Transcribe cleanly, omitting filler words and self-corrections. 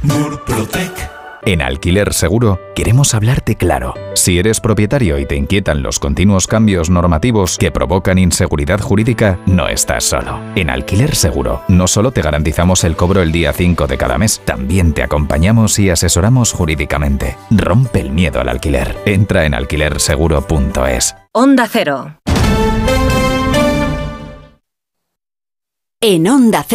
Murprotec. En Alquiler Seguro queremos hablarte claro. Si eres propietario y te inquietan los continuos cambios normativos que provocan inseguridad jurídica, no estás solo. En Alquiler Seguro no solo te garantizamos el cobro el día 5 de cada mes, también te acompañamos y asesoramos jurídicamente. Rompe el miedo al alquiler. Entra en alquilerseguro.es. Onda Cero. En Onda Cero.